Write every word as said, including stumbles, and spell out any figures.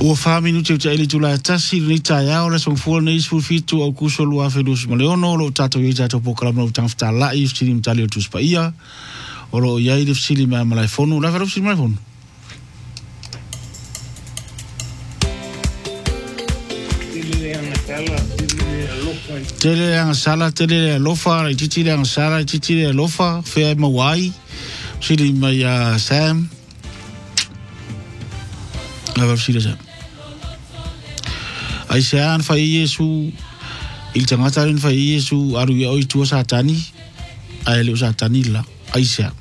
Ua wha minuti o te ele tula tasi ni tai au la song fuala nei sful fitu au kuso lua fedus ma leono lo tato i tato pokala mna utang fta lai ustini mtali o tuspa ia o lo iai de fsili mea malai fonu la vero fsili malai fonu tele anga sala tele lofa i titi anga sala i titi lofa fea mawai fsili mai a Sam la vero fsili Sam ai se an fai Yesu il tangata rin fai Yesu aru ia oi tua satani ai le satani la ai se